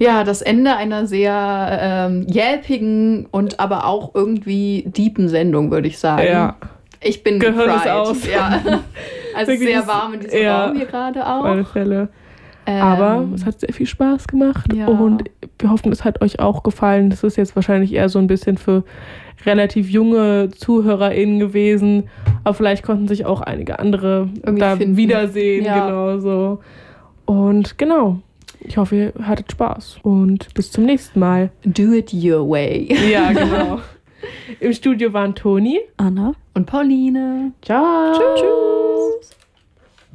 Ja, das Ende einer sehr yelpigen und aber auch irgendwie deepen Sendung, würde ich sagen. Ja. Ich bin Gehirn ist gefried. aus. Ja. Also Wirklich sehr warm in diesem Raum hier gerade auch. Auf alle Fälle. Aber es hat sehr viel Spaß gemacht und wir hoffen, es hat euch auch gefallen. Das ist jetzt wahrscheinlich eher so ein bisschen für relativ junge ZuhörerInnen gewesen, aber vielleicht konnten sich auch einige andere irgendwie da finden. wiedersehen. Genau so. Und genau, ich hoffe, ihr hattet Spaß und bis zum nächsten Mal. Do it your way. Ja, genau. Im Studio waren Toni, Anna Und Pauline. ciao. Tschüss.